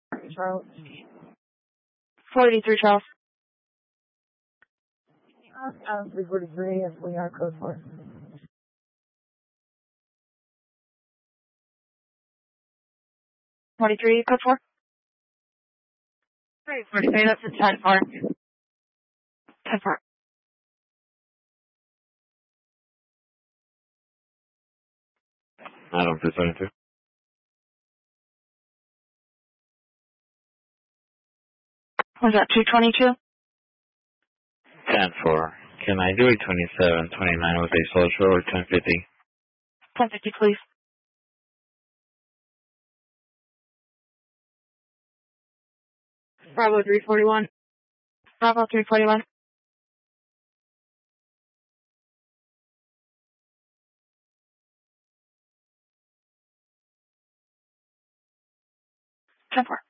Charles. 483 Charles. 343 if we are code 4. Code 4. 343, that's a 10-4. 10-4. Adam 272. Was that 222? 10-4. Can I do a 2729 with a social or 1050? 1050, please. Bravo 341. Bravo 341. 10-4.